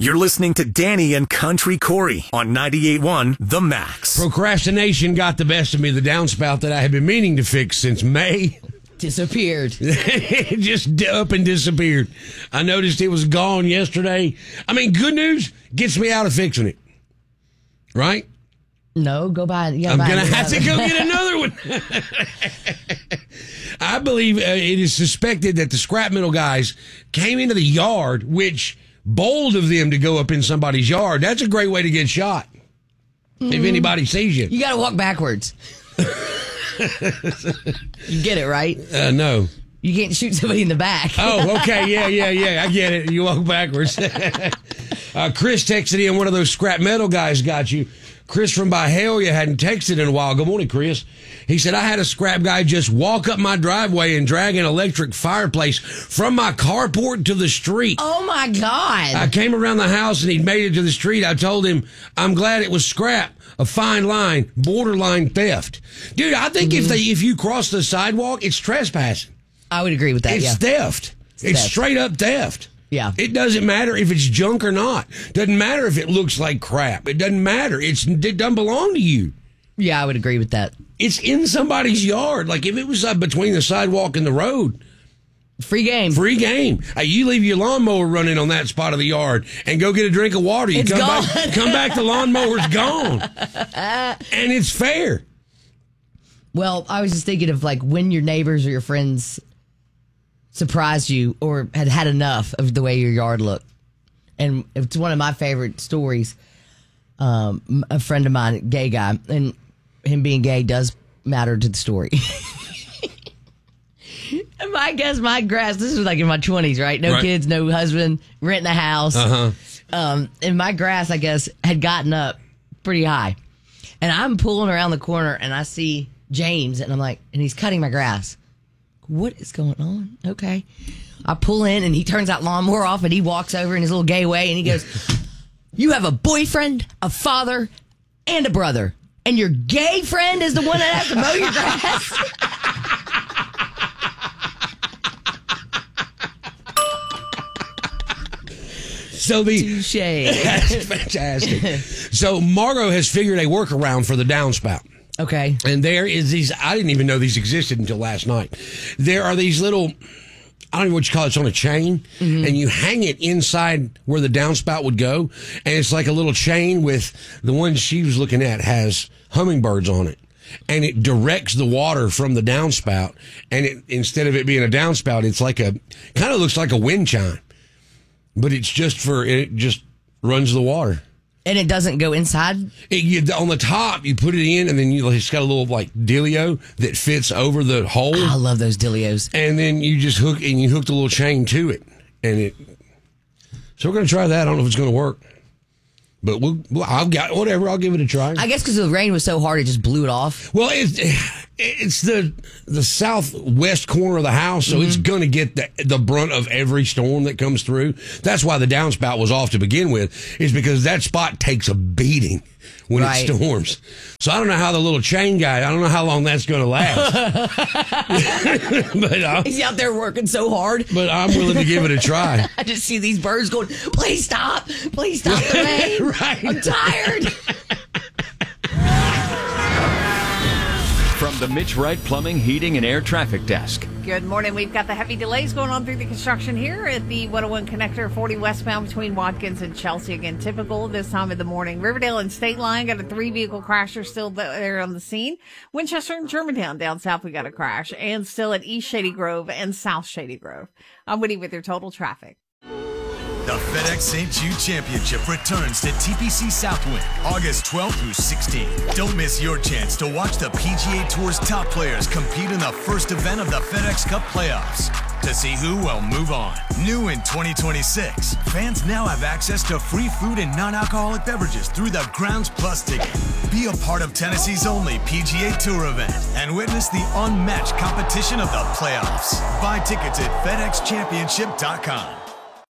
You're listening to Danny and Country Corey on 98.1 The Max. Procrastination got the best of me. The downspout that I had been meaning to fix since May disappeared. It just up and disappeared. I noticed it was gone yesterday. I mean, good news gets me out of fixing it. Right? No, go buy it. I'm going to have to go get another one. I believe it is suspected that the scrap metal guys came into the yard, which bold of them to go up in somebody's yard. That's a great way to get shot. If anybody sees you. You got to walk backwards. You get it, right? No. You can't shoot somebody in the back. Oh, okay. Yeah. I get it. You walk backwards. Chris texted in, one of those scrap metal guys got you. Chris from Byhalia hadn't texted in a while. Good morning, Chris. He said, I had a scrap guy just walk up my driveway and drag an electric fireplace from my carport to the street. Oh, my God. I came around the house and he'd made it to the street. I told him, I'm glad it was scrap. A fine line, borderline theft. Dude, I think if you cross the sidewalk, it's trespassing. I would agree with that, It's theft. It's straight up theft. Yeah. It doesn't matter if it's junk or not. Doesn't matter if it looks like crap. It doesn't matter. It doesn't belong to you. Yeah, I would agree with that. It's in somebody's yard. Like if it was between the sidewalk and the road. Free game. Free game. You leave your lawnmower running on that spot of the yard and go get a drink of water. You come back, the lawnmower's gone. And it's fair. Well, I was just thinking of like when your neighbors or your friends surprised you or had enough of the way your yard looked. And it's one of my favorite stories. A friend of mine, gay guy, and him being gay does matter to the story. And my grass, this was like in my 20s, right? No kids, no husband, renting a house. And my grass, I guess, had gotten up pretty high. And I'm pulling around the corner and I see James and I'm like, and he's cutting my grass. What is going on? Okay. I pull in and he turns that lawnmower off and he walks over in his little gay way and he goes, you have a boyfriend, a father, and a brother. And your gay friend is the one that has to mow your grass? Touche. That's fantastic. So Margot has figured a workaround for the downspout. Okay. And there is these, I didn't even know these existed until last night. There are these little, I don't know what you call it, it's on a chain, and you hang it inside where the downspout would go, and it's like a little chain with, the one she was looking at has hummingbirds on it. And it directs the water from the downspout, and it, instead of it being a downspout, it's like kind of looks like a wind chime. But it's it just runs the water. And it doesn't go inside? On the top, you put it in, and then it's got a little, like, dealio that fits over the hole. I love those dealios. And then you just hook the little chain to it. So we're going to try that. I don't know if it's going to work. But I'll give it a try. I guess because the rain was so hard, it just blew it off. Well, it's the southwest corner of the house, so it's going to get the brunt of every storm that comes through. That's why the downspout was off to begin with, is because that spot takes a beating when it storms. So I don't know how the little chain guy, I don't know how long that's going to last. But he's out there working so hard. But I'm willing to give it a try. I just see these birds going, please stop the rain. Right. I'm tired. From the Mitch Wright Plumbing, Heating, and Air Traffic Desk. Good morning. We've got the heavy delays going on through the construction here at the 101 connector 40 westbound between Watkins and Chelsea. Again, typical this time of the morning. Riverdale and State Line got a 3-vehicle crasher still there on the scene. Winchester and Germantown down south, we got a crash. And still at East Shady Grove and South Shady Grove. I'm Woody with your total traffic. The FedEx St. Jude Championship returns to TPC Southwind August 12th through 16th. Don't miss your chance to watch the PGA Tour's top players compete in the first event of the FedEx Cup playoffs. To see who will move on. New in 2026, fans now have access to free food and non-alcoholic beverages through the Grounds Plus ticket. Be a part of Tennessee's only PGA Tour event and witness the unmatched competition of the playoffs. Buy tickets at FedExChampionship.com.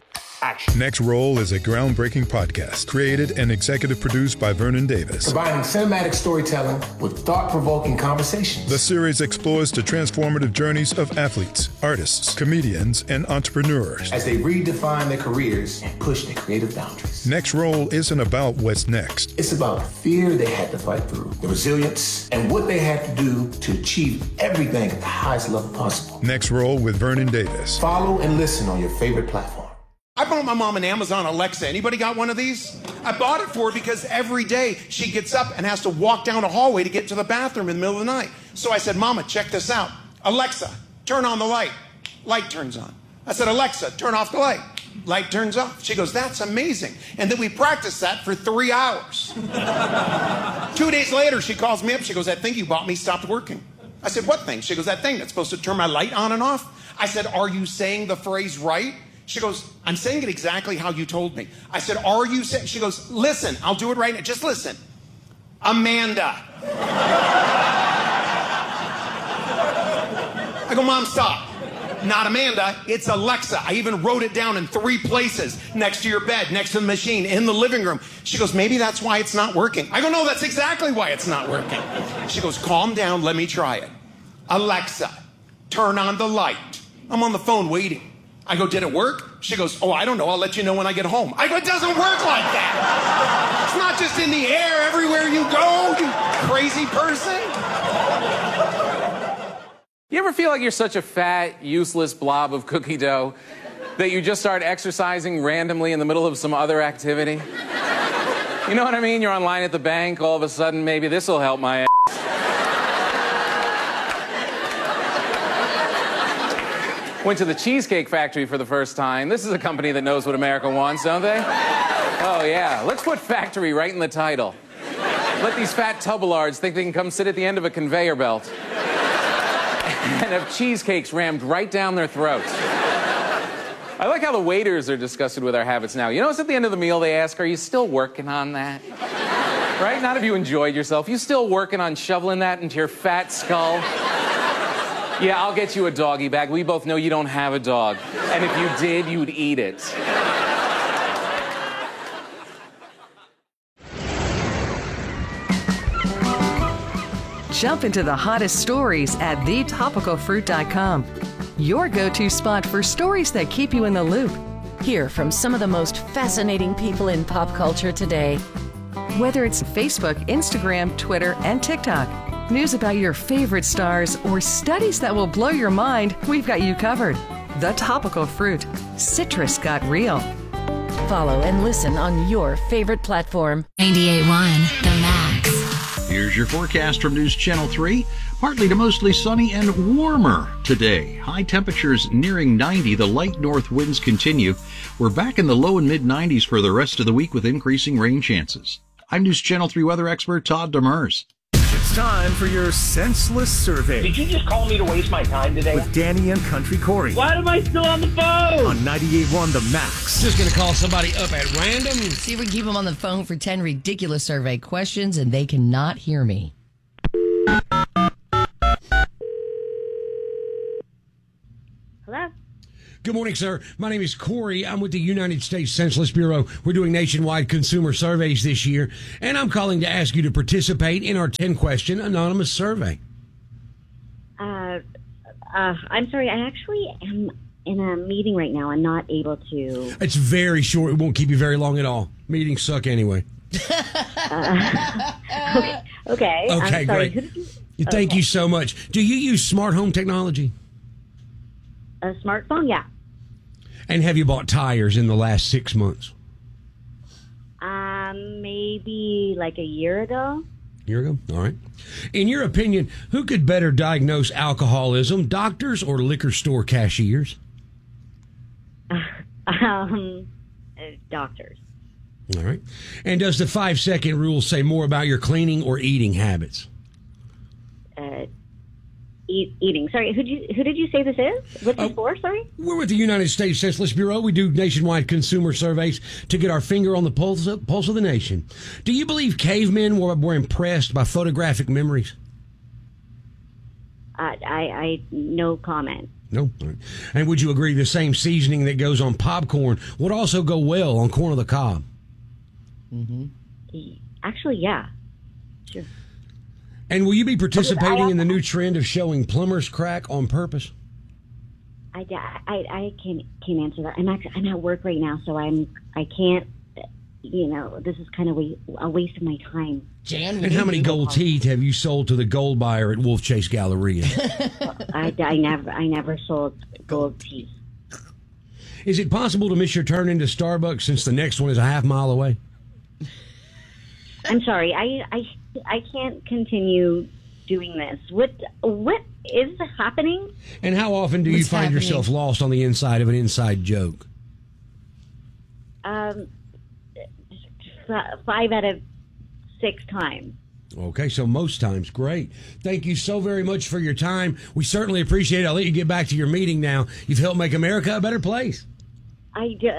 action. Next Roll is a groundbreaking podcast created and executive produced by Vernon Davis. Combining cinematic storytelling with thought-provoking conversations. The series explores the transformative journeys of athletes, artists, comedians, and entrepreneurs as they redefine their careers and push their creative boundaries. Next Roll isn't about what's next. It's about the fear they had to fight through, the resilience, and what they had to do to achieve everything at the highest level possible. Next Roll with Vernon Davis. Follow and listen on your favorite platform. I bought my mom an Amazon Alexa. Anybody got one of these? I bought it for her because every day she gets up and has to walk down a hallway to get to the bathroom in the middle of the night. So I said, Mama, check this out. Alexa, turn on the light. Light turns on. I said, Alexa, turn off the light. Light turns off. She goes, that's amazing. And then we practiced that for 3 hours. 2 days later, she calls me up. She goes, that thing you bought me stopped working. I said, what thing? She goes, that thing that's supposed to turn my light on and off. I said, are you saying the phrase right? She goes, I'm saying it exactly how you told me. I said, are you saying? She goes, listen, I'll do it right now. Just listen. Amanda. I go, Mom, stop. Not Amanda, it's Alexa. I even wrote it down in 3 places, next to your bed, next to the machine, in the living room. She goes, maybe that's why it's not working. I go, no, that's exactly why it's not working. She goes, calm down, let me try it. Alexa, turn on the light. I'm on the phone waiting. I go, did it work? She goes, oh, I don't know, I'll let you know when I get home. I go, it doesn't work like that. It's not just in the air everywhere you go, you crazy person. You ever feel like you're such a fat, useless blob of cookie dough that you just start exercising randomly in the middle of some other activity? You know what I mean? You're online at the bank, all of a sudden, maybe this will help my ass. Went to the Cheesecake Factory for the first time. This is a company that knows what America wants, don't they? Oh, yeah. Let's put factory right in the title. Let these fat tubelards think they can come sit at the end of a conveyor belt and have cheesecakes rammed right down their throats. I like how the waiters are disgusted with our habits now. You notice at the end of the meal they ask, are you still working on that? Right? Not if you enjoyed yourself. You still working on shoveling that into your fat skull? Yeah, I'll get you a doggy bag. We both know you don't have a dog. And if you did, you'd eat it. Jump into the hottest stories at thetopicalfruit.com. Your go-to spot for stories that keep you in the loop. Hear from some of the most fascinating people in pop culture today. Whether it's Facebook, Instagram, Twitter, and TikTok, news about your favorite stars, or studies that will blow your mind, we've got you covered. The Topical Fruit. Citrus got real. Follow and listen on your favorite platform. 98.1 The Max. Here's your forecast from News Channel 3. Partly to mostly sunny and warmer today. High temperatures nearing 90. The light north winds continue. We're back in the low and mid-90s for the rest of the week with increasing rain chances. I'm News Channel 3 weather expert Todd Demers. It's time for your senseless survey. Did you just call me to waste my time today? With Danny and Country Corey. Why am I still on the phone? On 98.1 The Max. Just going to call somebody up at random. See if we can keep them on the phone for 10 ridiculous survey questions, and they cannot hear me. Hello? Good morning, sir. My name is Corey. I'm with the United States Census Bureau. We're doing nationwide consumer surveys this year, and I'm calling to ask you to participate in our 10-question anonymous survey. I'm sorry. I actually am in a meeting right now. I'm not able to... It's very short. It won't keep you very long at all. Meetings suck anyway. Okay. Okay, great. Thank you so much. Do you use smart home technology? A smartphone? Yeah. And have you bought tires in the last 6 months? Maybe like a year ago. Year ago? All right. In your opinion, who could better diagnose alcoholism, doctors or liquor store cashiers? Doctors. All right. And does the 5-second rule say more about your cleaning or eating habits? Eating. Sorry, who did you say this is? What's this for? Sorry? We're with the United States Census Bureau. We do nationwide consumer surveys to get our finger on the pulse of the nation. Do you believe cavemen were impressed by photographic memories? I no comment. No. All right. And would you agree the same seasoning that goes on popcorn would also go well on corn on the cob? Mm-hmm. Actually, yeah. Sure. And will you be participating in the new trend of showing plumber's crack on purpose? I can't answer that. I'm at work right now, so I can't. This is kind of a waste of my time. Jan, and how many gold teeth have you sold to the gold buyer at Wolf Chase Galleria? I never sold gold teeth. Is it possible to miss your turn into Starbucks since the next one is a half mile away? I'm sorry. I can't continue doing this. What is happening? And how often do you find yourself lost on the inside of an inside joke? 5 out of 6 times. Okay, so most times. Great. Thank you so very much for your time. We certainly appreciate it. I'll let you get back to your meeting now. You've helped make America a better place. I do.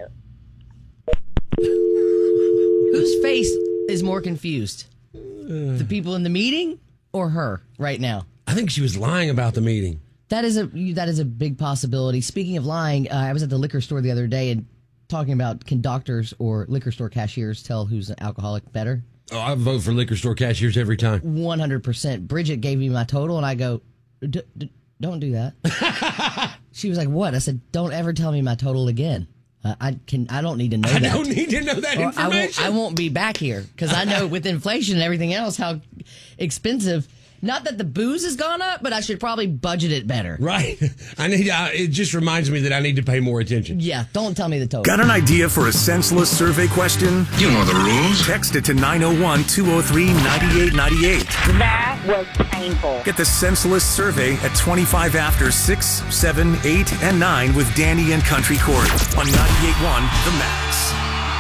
Whose face is more confused? The people in the meeting or her right now? I think she was lying about the meeting. That is a big possibility. Speaking of lying, I was at the liquor store the other day and talking about, can doctors or liquor store cashiers tell who's an alcoholic better? Oh, I vote for liquor store cashiers every time. 100%. Bridget gave me my total, and I go, don't do that. She was like, what? I said, don't ever tell me my total again. I don't need to know that. I don't need to know that information. I won't be back here because I know with inflation and everything else how expensive. Not that the booze has gone up, but I should probably budget it better. Right. It just reminds me that I need to pay more attention. Yeah, don't tell me the total. Got an idea for a senseless survey question? You know the rules. Text it to 901-203-9898. That was painful. Get the senseless survey at 25 after 6, 7, 8, and 9 with Danny and Country Corey on 98.1 The Max.